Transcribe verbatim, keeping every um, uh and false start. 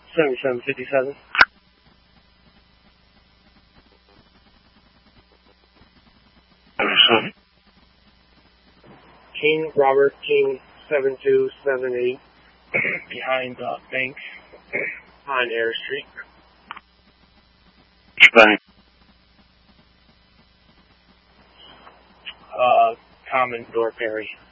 seventy-seven fifty-seven. King, Robert King, seven two seven eight, behind the bank on Air Street. Bank. Uh, Commodore Perry.